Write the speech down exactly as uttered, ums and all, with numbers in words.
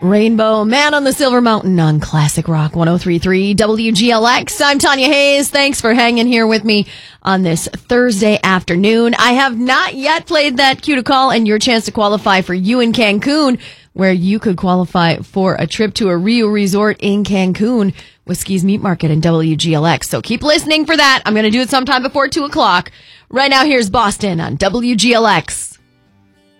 Rainbow Man on the Silver Mountain on Classic Rock one oh three point three W G L X. I'm Tanya Hayes. Thanks for hanging here with me on this Thursday afternoon. I have not yet played that cue to call and your chance to qualify for you in Cancun, where you could qualify for a trip to a Rio resort in Cancun with Skis Meat Market and W G L X. So keep listening for that. I'm going to do it sometime before two o'clock. Right now, here's Boston on W G L X.